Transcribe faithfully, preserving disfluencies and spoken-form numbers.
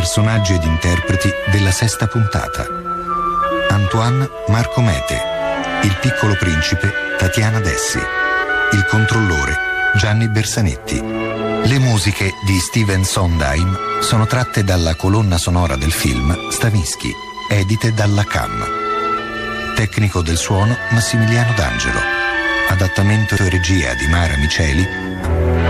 personaggi ed interpreti della sesta puntata. Antoine Marco Mete, il piccolo principe Tatiana Dessi, il controllore Gianni Bersanetti. Le musiche di Steven Sondheim sono tratte dalla colonna sonora del film Stravinsky, edite dalla C A M. Tecnico del suono Massimiliano D'Angelo. Adattamento e regia di Mara Miceli.